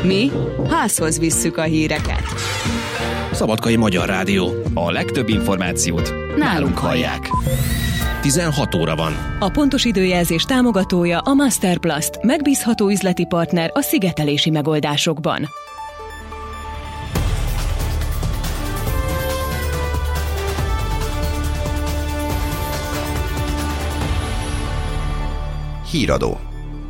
Mi házhoz visszük a híreket. Szabadkai Magyar Rádió. A legtöbb információt nálunk hallják. 16 óra van. A pontos időjelzés támogatója a Masterplast, megbízható üzleti partner a szigetelési megoldásokban. Híradó.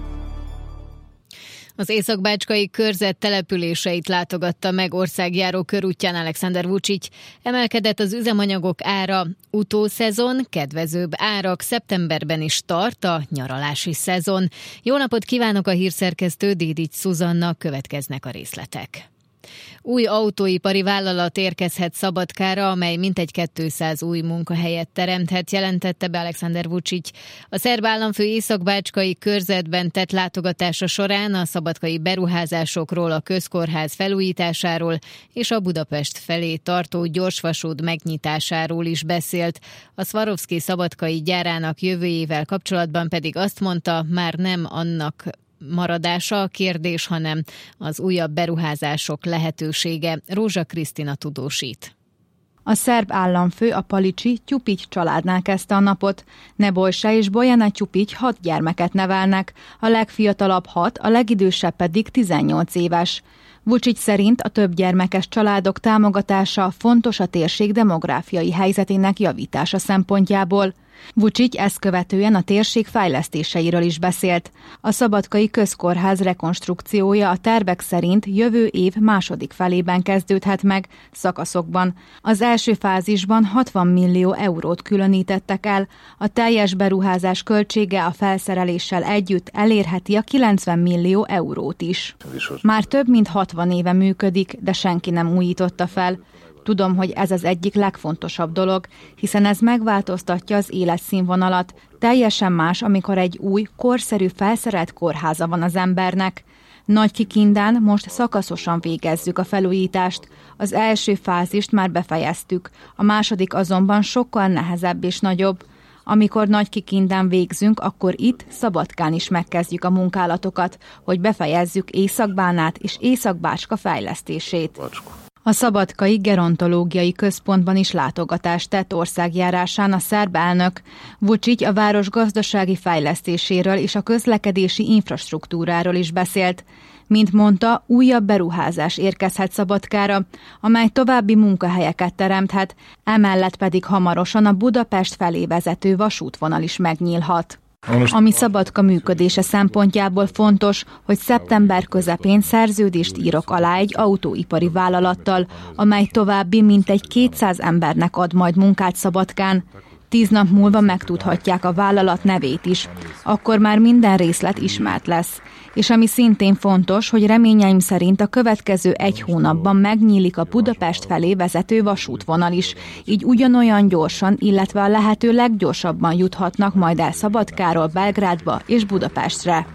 Az észak-bácskai körzet településeit látogatta meg országjáró körútján Alexander Vučić. Emelkedett az üzemanyagok ára, utószezon, kedvezőbb árak, szeptemberben is tart a nyaralási szezon. Jó napot kívánok, a hírszerkesztő Dédics Szuzanna, következnek a részletek. Új autóipari vállalat érkezhet Szabadkára, amely mintegy 200 új munkahelyet teremthet, jelentette be Alexander Vučić. A szerb államfő észak-bácskai körzetben tett látogatása során a szabadkai beruházásokról, a közkórház felújításáról és a Budapest felé tartó gyorsvasút megnyitásáról is beszélt. A Swarovski szabadkai gyárának jövőjével kapcsolatban pedig azt mondta, már nem annak maradása a kérdés, hanem az újabb beruházások lehetősége. Rózsa Krisztina tudósít. A szerb államfő a Palići Ćupić családnál kezdte a napot. Nebojsa és Bojana Ćupić 6 gyermeket nevelnek, a legfiatalabb 6, a legidősebb pedig 18 éves. Vučić szerint a több gyermekes családok támogatása fontos a térség demográfiai helyzetének javítása szempontjából. Vučić ezt követően a térség fejlesztéseiről is beszélt. A szabadkai közkórház rekonstrukciója a tervek szerint jövő év második felében kezdődhet meg, szakaszokban. Az első fázisban 60 millió eurót különítettek el, a teljes beruházás költsége a felszereléssel együtt elérheti a 90 millió eurót is. Már több mint 60 éve működik, de senki nem újította fel. Tudom, hogy ez az egyik legfontosabb dolog, hiszen ez megváltoztatja az életszínvonalat. Teljesen más, amikor egy új, korszerű felszerelt kórháza van az embernek. Nagykikindán most szakaszosan végezzük a felújítást. Az első fázist már befejeztük, a második azonban sokkal nehezebb és nagyobb. Amikor Nagykikindán végzünk, akkor itt, Szabadkán is megkezdjük a munkálatokat, hogy befejezzük Észak-Bánát és Észak-Bácska fejlesztését. A Szabadkai Gerontológiai Központban is látogatást tett országjárásán a szerb elnök. Vučić a város gazdasági fejlesztéséről és a közlekedési infrastruktúráról is beszélt. Mint mondta, újabb beruházás érkezhet Szabadkára, amely további munkahelyeket teremthet, emellett pedig hamarosan a Budapest felé vezető vasútvonal is megnyílhat. Ami Szabadka működése szempontjából fontos, hogy szeptember közepén szerződést írok alá egy autóipari vállalattal, amely további mintegy 200 embernek ad majd munkát Szabadkán. 10 nap múlva megtudhatják a vállalat nevét is. Akkor már minden részlet ismert lesz. És ami szintén fontos, hogy reményeim szerint a következő 1 hónapban megnyílik a Budapest felé vezető vasútvonal is, így ugyanolyan gyorsan, illetve a lehető leggyorsabban juthatnak majd el Szabadkáról Belgrádba és Budapestre.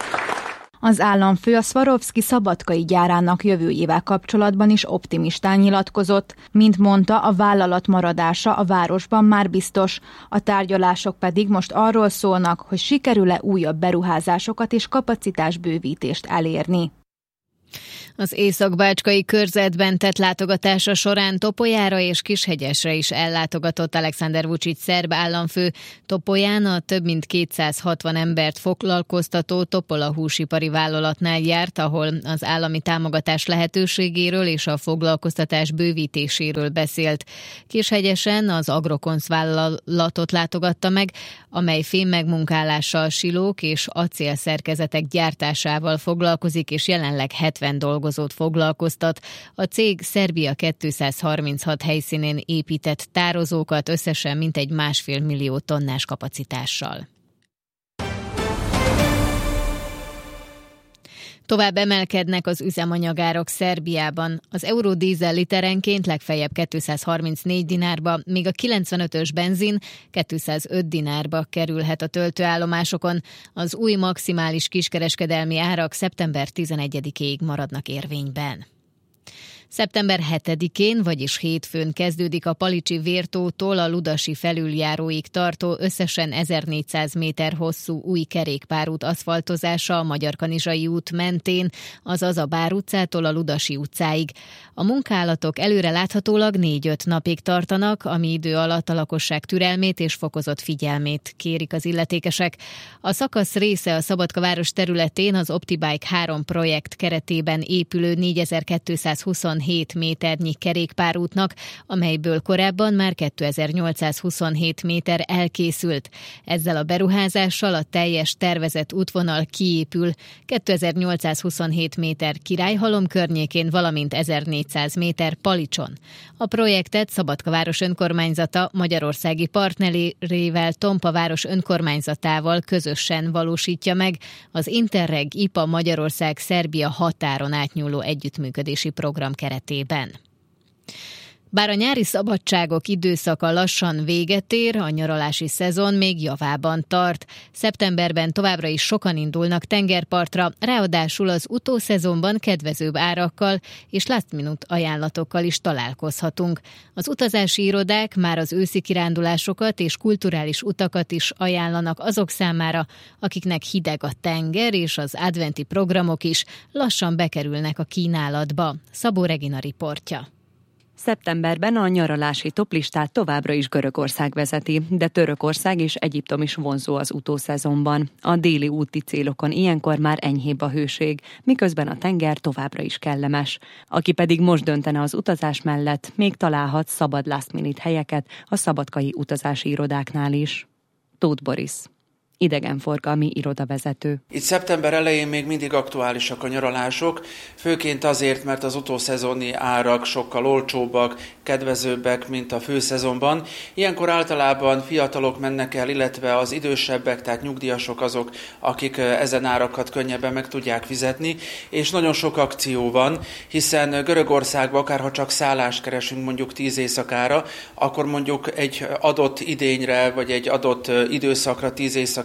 Az államfő a Swarovski szabadkai gyárának jövőjével kapcsolatban is optimistán nyilatkozott. Mint mondta, a vállalat maradása a városban már biztos, a tárgyalások pedig most arról szólnak, hogy sikerül-e újabb beruházásokat és kapacitásbővítést elérni. Az észak-bácskai körzetben tett látogatása során Topolyára és Kishegyesre is ellátogatott Alexander Vučić szerb államfő. Topolyán a több mint 260 embert foglalkoztató Topola húsipari vállalatnál járt, ahol az állami támogatás lehetőségéről és a foglalkoztatás bővítéséről beszélt. Kishegyesen az Agrokonsz vállalatot látogatta meg, amely fémmegmunkálással, silók és acélszerkezetek gyártásával foglalkozik, és jelenleg 70 dolgozót foglalkoztat. A cég Szerbia 236 helyszínén épített tározókat összesen mintegy 1,5 millió tonnás kapacitással. Tovább emelkednek az üzemanyagárak Szerbiában. Az eurodízel literenként legfeljebb 234 dinárba, míg a 95-ös benzin 205 dinárba kerülhet a töltőállomásokon. Az új maximális kiskereskedelmi árak szeptember 11-ig maradnak érvényben. Szeptember 7-én, vagyis hétfőn kezdődik a Palicsi Vértótól a Ludasi felüljáróig tartó összesen 1400 méter hosszú új kerékpárút aszfaltozása a Magyarkanizsai út mentén, azaz a Bár utcától a Ludasi utcáig. A munkálatok előre láthatólag 4-5 napig tartanak, ami idő alatt a lakosság türelmét és fokozott figyelmét kérik az illetékesek. A szakasz része a Szabadka város területén az OptiBike 3 projekt keretében épülő 4227 méternyi kerékpárútnak, amelyből korábban már 2827 méter elkészült. Ezzel a beruházással a teljes tervezett útvonal kiépül 2827 méter Királyhalom környékén, valamint 1400 méter Palicson. A projektet Szabadka város önkormányzata magyarországi partnerével, Tompa város önkormányzatával közösen valósítja meg az Interreg IPA Magyarország-Szerbia határon átnyúló együttműködési program keretében. Bár a nyári szabadságok időszaka lassan véget ér, a nyaralási szezon még javában tart. Szeptemberben továbbra is sokan indulnak tengerpartra, ráadásul az utószezonban kedvezőbb árakkal és last minute ajánlatokkal is találkozhatunk. Az utazási irodák már az őszi kirándulásokat és kulturális utakat is ajánlanak azok számára, akiknek hideg a tenger, és az adventi programok is lassan bekerülnek a kínálatba. Szabó Regina riportja. Szeptemberben a nyaralási toplistát továbbra is Görögország vezeti, de Törökország és Egyiptom is vonzó az utószezonban. A déli úti célokon ilyenkor már enyhébb a hőség, miközben a tenger továbbra is kellemes. Aki pedig most döntene az utazás mellett, még találhat szabad last minute helyeket a szabadkai utazási irodáknál is. Tóth Boris, idegenforgalmi irodavezető. Itt szeptember elején még mindig aktuálisak a nyaralások, főként azért, mert az utószezoni árak sokkal olcsóbbak, kedvezőbbek, mint a főszezonban. Ilyenkor általában fiatalok mennek el, illetve az idősebbek, tehát nyugdíjasok azok, akik ezen árakat könnyebben meg tudják fizetni, és nagyon sok akció van, hiszen Görögországban akárha csak szállást keresünk mondjuk 10 éjszakára, akkor mondjuk egy adott idényre, vagy egy adott időszakra, 10 éjszakára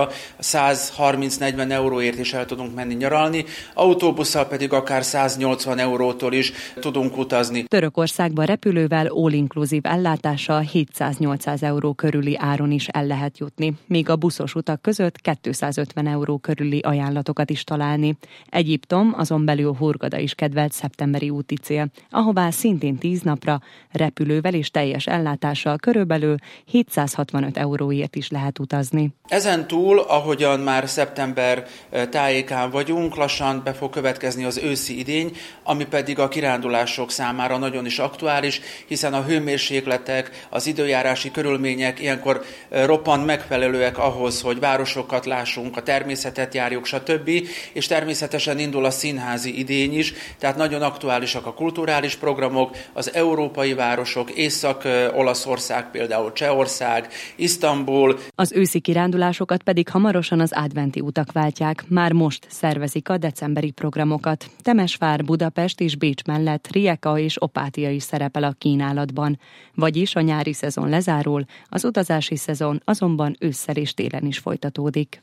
130-40 euróért is el tudunk menni nyaralni, autóbusszal pedig akár 180 eurótól is tudunk utazni. Törökországban repülővel all-inclusive ellátással 700-800 euró körüli áron is el lehet jutni, míg a buszos utak között 250 euró körüli ajánlatokat is találni. Egyiptom azon belül Hurgada is kedvelt szeptemberi úti cél, ahová szintén 10 napra repülővel és teljes ellátással körülbelül 765 euróért is lehet utazni. Ezen túl, ahogyan már szeptember tájékán vagyunk, lassan be fog következni az őszi idény, ami pedig a kirándulások számára nagyon is aktuális, hiszen a hőmérsékletek, az időjárási körülmények ilyenkor roppant megfelelőek ahhoz, hogy városokat lássunk, a természetet járjuk, stb. És természetesen indul a színházi idény is, tehát nagyon aktuálisak a kulturális programok, az európai városok, Észak-Olaszország, például Csehország, Isztambul. Az őszi kirándulásokat pedig hamarosan az adventi utak váltják. Már most szervezik a decemberi programokat. Temesvár, Budapest és Bécs mellett Rijeka és Opátia is szerepel a kínálatban. Vagyis a nyári szezon lezárul, az utazási szezon azonban ősszel és télen is folytatódik.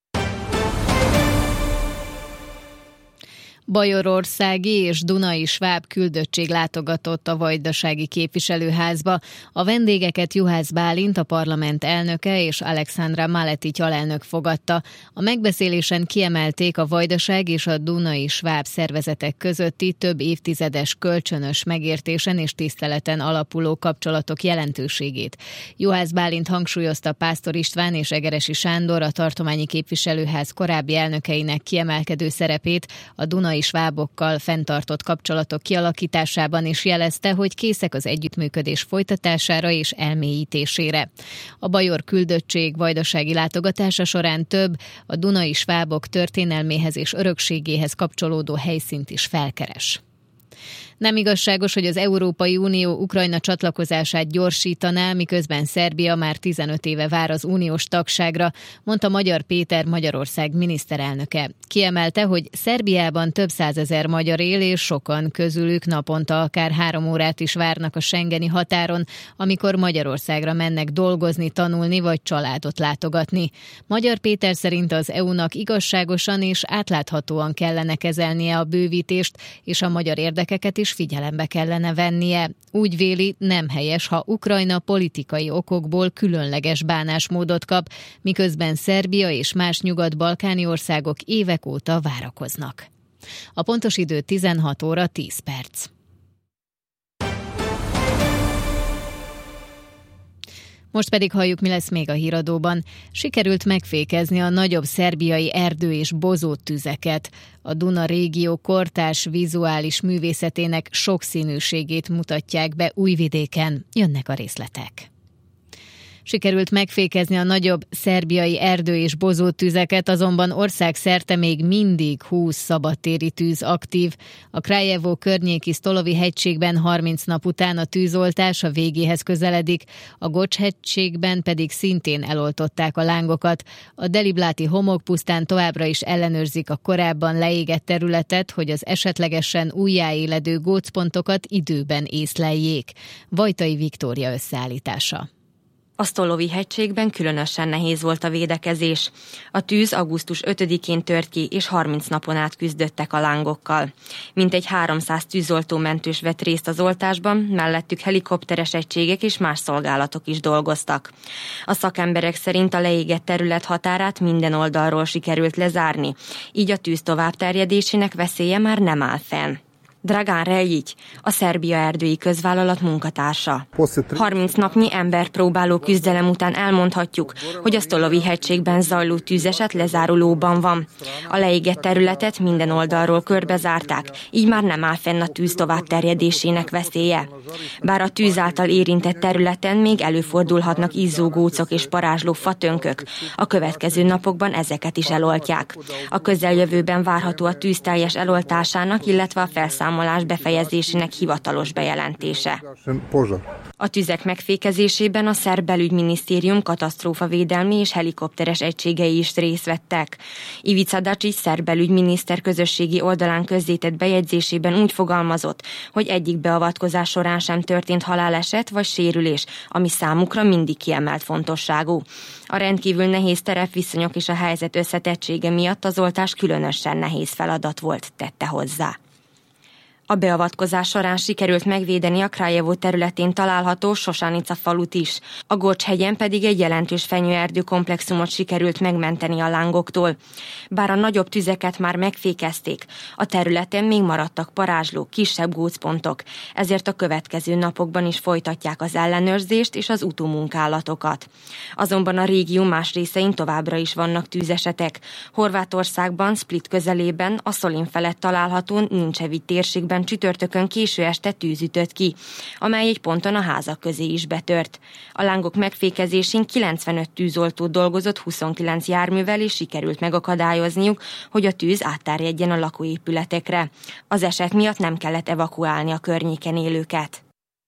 Bajorországi és Dunai Sváb küldöttség látogatott a Vajdasági képviselőházba. A vendégeket Juhász Bálint, a parlament elnöke, és Alexandra Maletics alelnök fogadta. A megbeszélésen kiemelték a Vajdaság és a Dunai Sváb szervezetek közötti több évtizedes kölcsönös megértésen és tiszteleten alapuló kapcsolatok jelentőségét. Juhász Bálint hangsúlyozta Pásztor István és Egeresi Sándor, a tartományi képviselőház korábbi elnökeinek kiemelkedő szerepét a Dunai svábokkal fenntartott kapcsolatok kialakításában, és jelezte, hogy készek az együttműködés folytatására és elmélyítésére. A bajor küldöttség vajdasági látogatása során több a dunai svábok történelméhez és örökségéhez kapcsolódó helyszínt is felkeres. Nem igazságos, hogy az Európai Unió Ukrajna csatlakozását gyorsítaná, miközben Szerbia már 15 éve vár az uniós tagságra, mondta Magyar Péter Magyarország miniszterelnöke. Kiemelte, hogy Szerbiában több százezer magyar él, és sokan közülük naponta akár 3 órát is várnak a schengeni határon, amikor Magyarországra mennek dolgozni, tanulni vagy családot látogatni. Magyar Péter szerint az EU-nak igazságosan és átláthatóan kellene kezelnie a bővítést, és a magyar érdekeket is is figyelembe kellene vennie. Úgy véli, nem helyes, ha Ukrajna politikai okokból különleges bánásmódot kap, miközben Szerbia és más nyugat-balkáni országok évek óta várakoznak. A pontos idő 16 óra 10 perc. Most pedig halljuk, mi lesz még a híradóban. Sikerült megfékezni a nagyobb szerbiai erdő- és bozóttüzeket. A Duna régió kortárs vizuális művészetének sokszínűségét mutatják be Újvidéken. Jönnek a részletek. Sikerült megfékezni a nagyobb szerbiai erdő- és bozóttüzeket, azonban országszerte még mindig 20 szabadtéri tűz aktív. A Kraljevo környéki Stolovi hegységben 30 nap után a tűzoltás a végéhez közeledik, a Gocs hegységben pedig szintén eloltották a lángokat. A Delibláti homokpusztán továbbra is ellenőrzik a korábban leégett területet, hogy az esetlegesen újjáéledő gócpontokat időben észleljék. Vajtai Viktória összeállítása. A Stolovi hegységben különösen nehéz volt a védekezés. A tűz augusztus 5-én tört ki, és 30 napon át küzdöttek a lángokkal. Mintegy 300 tűzoltó-mentős vett részt az oltásban, mellettük helikopteres egységek és más szolgálatok is dolgoztak. A szakemberek szerint a leégett terület határát minden oldalról sikerült lezárni, így a tűz továbbterjedésének veszélye már nem áll fenn. Dragán Reljic, a Szerbia erdői közvállalat munkatársa. 30 napnyi emberpróbáló küzdelem után elmondhatjuk, hogy a Stolovi hegységben zajló tűzeset lezárulóban van. A leégett területet minden oldalról körbezárták, így már nem áll fenn a tűz továbbterjedésének veszélye. Bár a tűz által érintett területen még előfordulhatnak izzógócok és parázsló fatönkök, a következő napokban ezeket is eloltják. A közeljövőben várható a tűz teljes eloltásának, illetve a felszámolás befejezésének hivatalos bejelentése. A tüzek megfékezésében a szerb belügyminisztérium katasztrófavédelmi és helikopteres egységei is részt vettek. Ivica Dačić szerb belügyminiszter közösségi oldalán közzétett bejegyzésében úgy fogalmazott, hogy egyik beavatkozás során sem történt haláleset vagy sérülés, ami számukra mindig kiemelt fontosságú. A rendkívül nehéz terepviszonyok és a helyzet összetettsége miatt az oltás különösen nehéz feladat volt, tette hozzá. A beavatkozás során sikerült megvédeni a Kraljevo területén található Sosanica falut is. A Gocs hegyen pedig egy jelentős fenyőerdő komplexumot sikerült megmenteni a lángoktól. Bár a nagyobb tüzeket már megfékezték, a területen még maradtak parázslók, kisebb gócpontok, ezért a következő napokban is folytatják az ellenőrzést és az utómunkálatokat. Azonban a régió más részein továbbra is vannak tűzesetek. Horvátországban, Split közelében, a Solin felett található Nincsevi térségben csütörtökön késő este tűz ütött ki, amely egy ponton a házak közé is betört. A lángok megfékezésén 95 tűzoltó dolgozott 29 járművel, és sikerült megakadályozniuk, hogy a tűz átterjedjen a lakóépületekre. Az eset miatt nem kellett evakuálni a környéken élőket.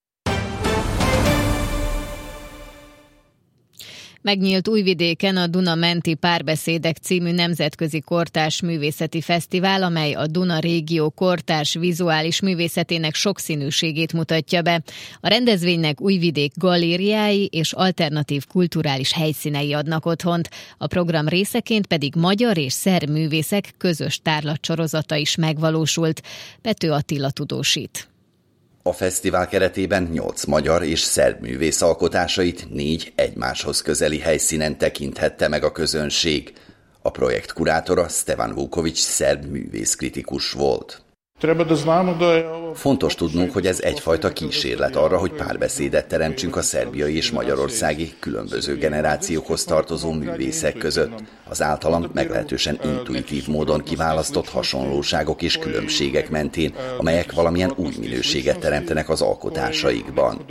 Megnyílt Újvidéken a Duna menti párbeszédek című nemzetközi kortárs művészeti fesztivál, amely a Duna régió kortárs vizuális művészetének sokszínűségét mutatja be. A rendezvénynek Újvidék galériái és alternatív kulturális helyszínei adnak otthont. A program részeként pedig magyar és szerb művészek közös tárlatsorozata is megvalósult. Pető Attila tudósít. A fesztivál keretében 8 magyar és szerb művész alkotásait 4 egymáshoz közeli helyszínen tekinthette meg a közönség. A projekt kurátora Stevan Vuković szerb művészkritikus volt. Fontos tudnunk, hogy ez egyfajta kísérlet arra, hogy párbeszédet teremtsünk a szerbiai és magyarországi különböző generációkhoz tartozó művészek között. Az általam meglehetősen intuitív módon kiválasztott hasonlóságok és különbségek mentén, amelyek valamilyen új minőséget teremtenek az alkotásaikban.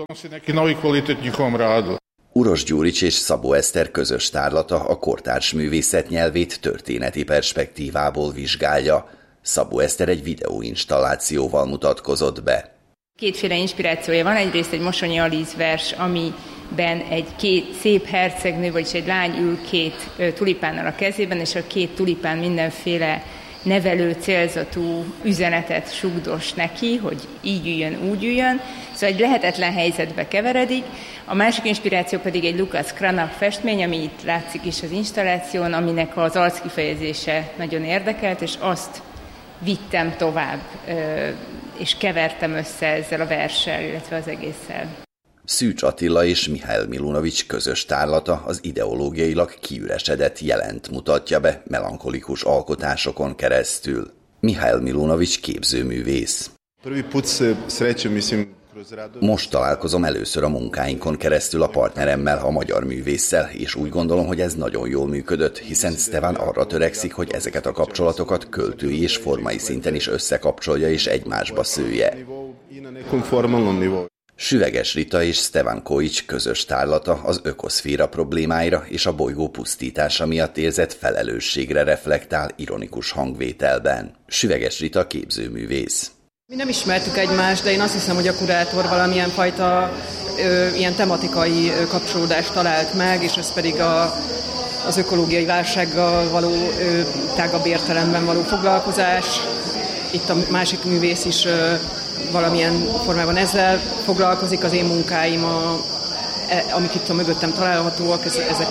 Uroš Gyurics és Szabó Eszter közös tárlata a kortárs művészet nyelvét történeti perspektívából vizsgálja. Szabó Eszter egy videóinstallációval mutatkozott be. Kétféle inspirációja van, egyrészt egy Mosonyi Alíz vers, amiben egy szép hercegnő, vagyis egy lány ül 2 tulipánnal a kezében, és a 2 tulipán mindenféle nevelő célzatú üzenetet sugdos neki, hogy így üljön, úgy üljön. Szóval egy lehetetlen helyzetbe keveredik. A másik inspiráció pedig egy Lukács Cranach festmény, ami itt látszik is az installáción, aminek az arckifejezése nagyon érdekelt, és azt vittem tovább, és kevertem össze ezzel a verssel, illetve az egésszel. Szűcs Attila és Mihály Milunovics közös tárlata az ideológiailag kiüresedett jelent mutatja be melankolikus alkotásokon keresztül. Mihály Milunovics képzőművész. Most találkozom először a munkáinkon keresztül a partneremmel, a magyar művésszel, és úgy gondolom, hogy ez nagyon jól működött, hiszen Stevan arra törekszik, hogy ezeket a kapcsolatokat költői és formai szinten is összekapcsolja és egymásba szője. Süveges Rita és Stevan Koics közös tárlata az ökoszféra problémáira és a bolygó pusztítása miatt érzett felelősségre reflektál ironikus hangvételben. Süveges Rita képzőművész. Mi nem ismertük egymást, de én azt hiszem, hogy a kurátor valamilyen fajta ilyen tematikai kapcsolódást talált meg, és ez pedig az ökológiai válsággal való tágabb értelemben való foglalkozás. Itt a másik művész is valamilyen formában ezzel foglalkozik. Az én munkáim, amik itt a mögöttem találhatóak, ezek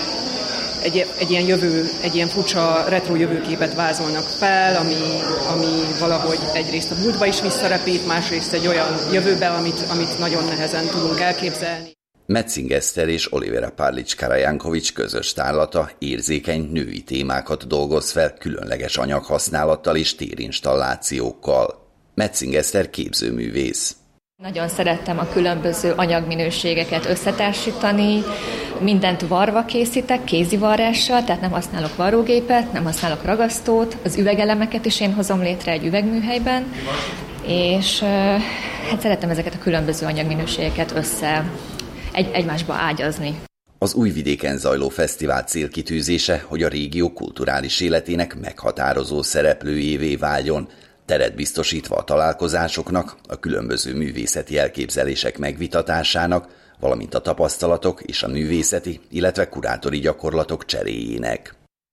egy ilyen jövő, egy ilyen furcsa retro jövőképet vázolnak fel, ami valahogy egyrészt a múltba is visszarepít, másrészt egy olyan jövőbe, amit nagyon nehezen tudunk elképzelni. Metzing Eszter és Olivera Parlics-Karajankovics közös tárlata érzékeny női témákat dolgoz fel különleges anyaghasználattal és térinstallációkkal. Metzing Eszter képzőművész. Nagyon szerettem a különböző anyagminőségeket összetársítani, mindent varva készítek, kézivarrással, tehát nem használok varrógépet, nem használok ragasztót, az üvegelemeket is én hozom létre egy üvegműhelyben, és hát szerettem ezeket a különböző anyagminőségeket egymásba ágyazni. Az Újvidéken zajló fesztivál célkitűzése, hogy a régió kulturális életének meghatározó szereplőjévé váljon, teret biztosítva a találkozásoknak, a különböző művészeti elképzelések megvitatásának, valamint a tapasztalatok és a művészeti, illetve kurátori gyakorlatok cseréjének.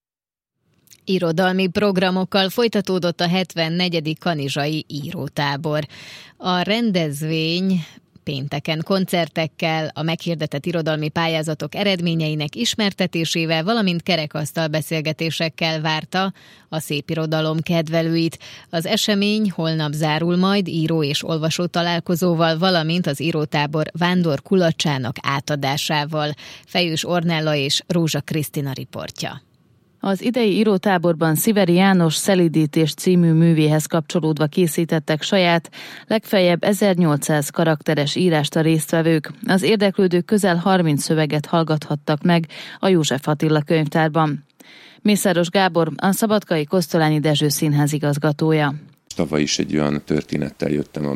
Irodalmi programokkal folytatódott a 74. kanizsai írótábor. A rendezvény pénteken koncertekkel, a meghirdetett irodalmi pályázatok eredményeinek ismertetésével, valamint kerekasztal beszélgetésekkel várta a szépirodalom kedvelőit. Az esemény holnap zárul majd író és olvasó találkozóval, valamint az írótábor vándor kulacsának átadásával. Fejős Ornella és Rózsa Krisztina riportja. Az idei írótáborban Sziveri János Szelídítés című művéhez kapcsolódva készítettek saját, legfeljebb 1800 karakteres írást a résztvevők. Az érdeklődők közel 30 szöveget hallgathattak meg a József Attila könyvtárban. Mészáros Gábor, a Szabadkai Kosztolányi Dezső Színház igazgatója. Tavaly is egy olyan történettel jöttem,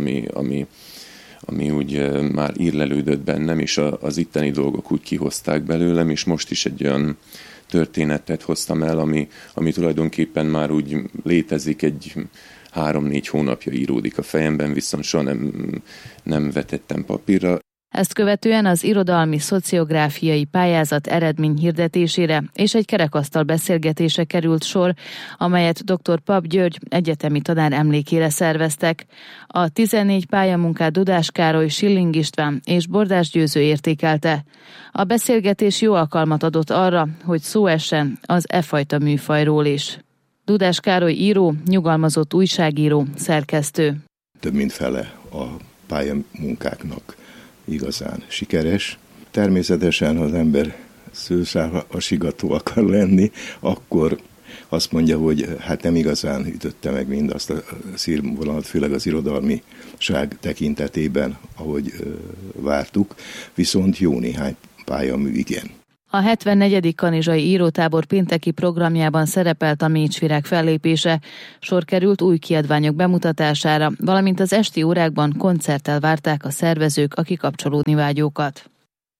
ami úgy már írlelődött bennem, és az itteni dolgok úgy kihozták belőlem, és most is egy olyan történetet hoztam el, ami tulajdonképpen már úgy létezik, egy 3-4 hónapja íródik a fejemben, viszont soha nem vetettem papírra. Ezt követően az irodalmi szociográfiai pályázat eredmény hirdetésére és egy kerekasztal beszélgetése került sor, amelyet dr. Pap György egyetemi tanár emlékére szerveztek. A 14 pályamunkát Dudás Károly, Schilling István és Bordás Győző értékelte. A beszélgetés jó alkalmat adott arra, hogy szó essen az fajta műfajról is. Dudás Károly író, nyugalmazott újságíró, szerkesztő. Több mint fele a pályamunkáknak igazán sikeres. Természetesen, ha az ember szőszálasigató akar lenni, akkor azt mondja, hogy hát nem igazán ütötte meg mindazt a színvonalat, főleg az irodalmiság tekintetében, ahogy vártuk, viszont jó néhány pályamű igen. A 74. kanizsai írótábor pénteki programjában szerepelt a Mécsvirág fellépése, sor került új kiadványok bemutatására, valamint az esti órákban koncerttel várták a szervezők a kikapcsolódni vágyókat.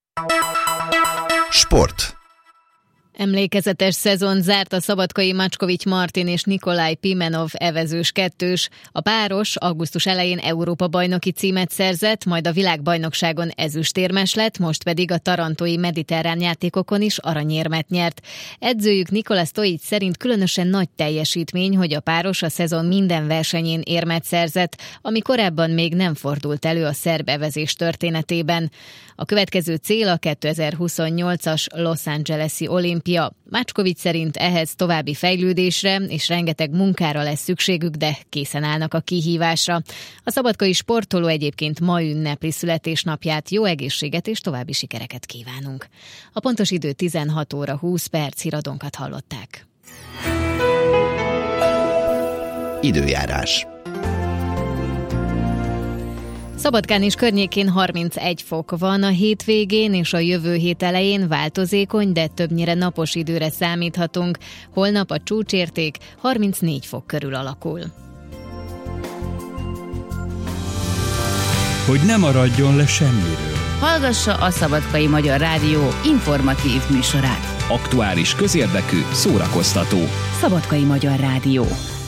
Sport. Emlékezetes szezon zárt a szabadkai Macskovics Martin és Nikolaj Pimenov evezős kettős. A páros augusztus elején Európa-bajnoki címet szerzett, majd a világbajnokságon ezüstérmes lett, most pedig a tarantói mediterrán játékokon is aranyérmet nyert. Edzőjük Nikola Stojic szerint különösen nagy teljesítmény, hogy a páros a szezon minden versenyén érmet szerzett, ami korábban még nem fordult elő a szerb evezés történetében. A következő cél a 2028-as Los Angeles-i olimpia, napja. Mácskovics szerint ehhez további fejlődésre és rengeteg munkára lesz szükségük, de készen állnak a kihívásra. A szabadkai sportoló egyébként ma ünnepli születésnapját, jó egészséget és további sikereket kívánunk. A pontos idő 16 óra 20 perc, híradónkat hallották. Időjárás. Szabadkán és környékén 31 fok van, a hétvégén és a jövő hét elején változékony, de többnyire napos időre számíthatunk. Holnap a csúcsérték 34 fok körül alakul. Hogy ne maradjon le semmiről. Hallgassa a Szabadkai Magyar Rádió informatív műsorát. Aktuális, közérdekű, szórakoztató. Szabadkai Magyar Rádió.